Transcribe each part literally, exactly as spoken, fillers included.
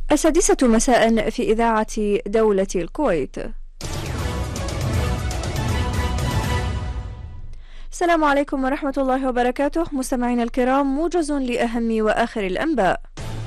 السادسة مساء في إذاعة دولة الكويت. السلام عليكم ورحمة الله وبركاته. مستمعينا الكرام، موجز لأهم وآخر الأنباء.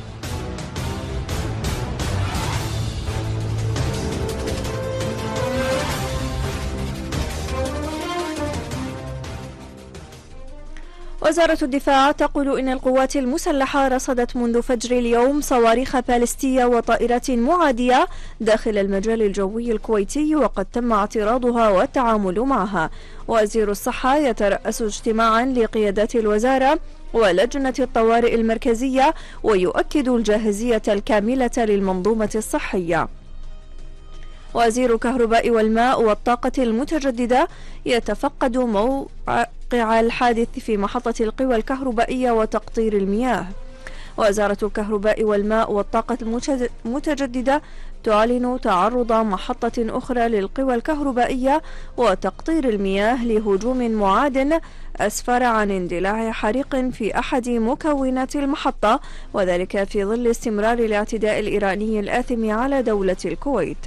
وزارة الدفاع تقول إن القوات المسلحة رصدت منذ فجر اليوم صواريخ باليستية وطائرات معادية داخل المجال الجوي الكويتي، وقد تم اعتراضها والتعامل معها. وزير الصحة يترأس اجتماعا لقيادات الوزارة ولجنة الطوارئ المركزية، ويؤكد الجاهزية الكاملة للمنظومة الصحية. وزير الكهرباء والماء والطاقة المتجددة يتفقد موقع الحادث في محطة القوى الكهربائية وتقطير المياه. وزارة الكهرباء والماء والطاقة المتجددة تعلن تعرض محطة أخرى للقوى الكهربائية وتقطير المياه لهجوم معاد أسفر عن اندلاع حريق في أحد مكونات المحطة، وذلك في ظل استمرار الاعتداء الإيراني الآثم على دولة الكويت.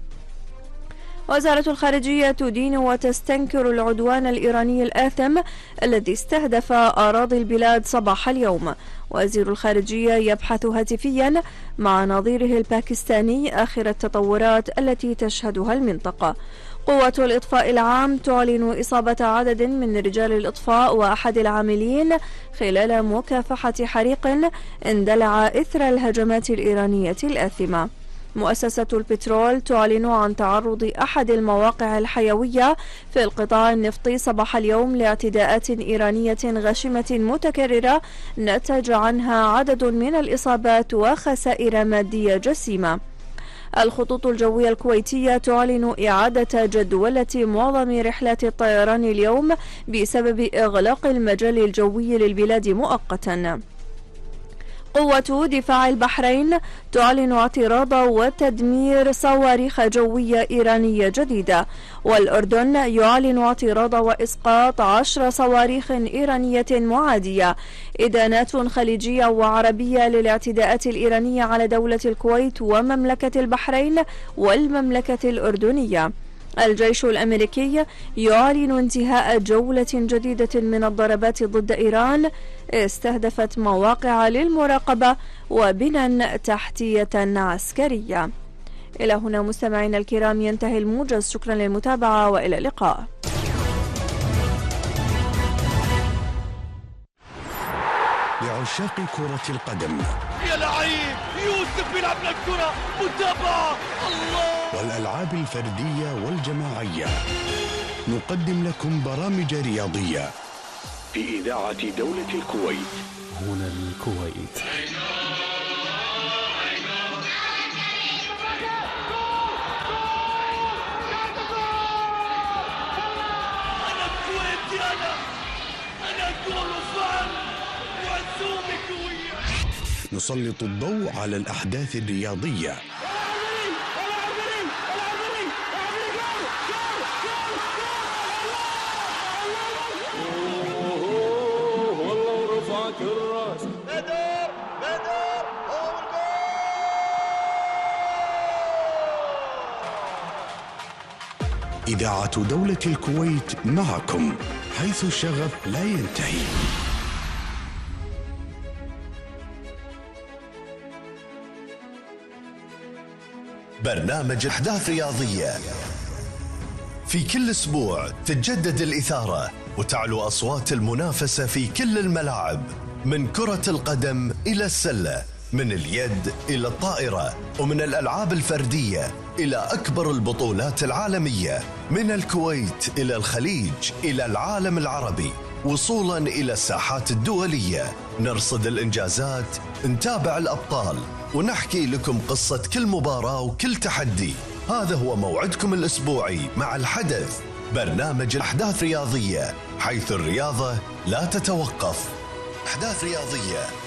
وزارة الخارجية تدين وتستنكر العدوان الإيراني الآثم الذي استهدف أراضي البلاد صباح اليوم. وزير الخارجية يبحث هاتفيا مع نظيره الباكستاني آخر التطورات التي تشهدها المنطقة. قوة الإطفاء العام تعلن إصابة عدد من رجال الإطفاء وأحد العاملين خلال مكافحة حريق اندلع إثر الهجمات الإيرانية الآثمة. مؤسسة البترول تعلن عن تعرض أحد المواقع الحيوية في القطاع النفطي صباح اليوم لاعتداءات إيرانية غاشمة متكررة نتج عنها عدد من الإصابات وخسائر مادية جسيمة. الخطوط الجوية الكويتية تعلن إعادة جدولة معظم رحلات الطيران اليوم بسبب إغلاق المجال الجوي للبلاد مؤقتا. قوة دفاع البحرين تعلن اعتراض وتدمير صواريخ جوية إيرانية جديدة. والأردن يعلن اعتراض وإسقاط عشر صواريخ إيرانية معادية. إدانات خليجية وعربية للاعتداءات الإيرانية على دولة الكويت ومملكة البحرين والمملكة الأردنية. الجيش الأمريكي يعلن انتهاء جولة جديدة من الضربات ضد إيران استهدفت مواقع للمراقبة وبنى تحتية عسكرية. إلى هنا مستمعينا الكرام ينتهي الموجز. شكرا للمتابعة وإلى اللقاء. لعشاق كرة القدم، يا لعيب يوسف بيلعب الكرة، متابعة الله، والألعاب الفردية والجماعية، نقدم لكم برامج رياضية في إذاعة دولة الكويت. هنا الكويت. أنا كويتي، أنا أنا كول وفعل وعزومي كوية. نسلط الضوء على الأحداث الرياضية، إذاعة دولة الكويت معكم حيث الشغف لا ينتهي. برنامج أحداث رياضية في كل أسبوع تتجدد الإثارة وتعلو أصوات المنافسة في كل الملاعب، من كرة القدم إلى السلة، من اليد إلى الطائرة، ومن الألعاب الفردية إلى أكبر البطولات العالمية، من الكويت إلى الخليج إلى العالم العربي، وصولا إلى الساحات الدولية. نرصد الإنجازات، نتابع الأبطال، ونحكي لكم قصة كل مباراة وكل تحدي. هذا هو موعدكم الأسبوعي مع الحدث، برنامج أحداث رياضية، حيث الرياضة لا تتوقف. أحداث رياضية